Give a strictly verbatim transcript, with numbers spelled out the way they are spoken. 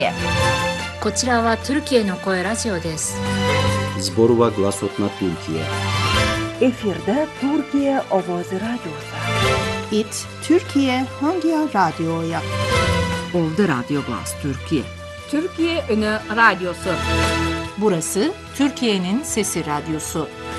こちらはトルキエの声ラジオです。 Zborova Glasotna Türkiye. Efirde Türkiye Ovozi Radyosu. It Türkiye Hangi Radyo'ya? Ovda Radyo Glas Türkiye. Türkiye Ünü Radyosu. Burası Türkiye'nin Sesi Radyosu.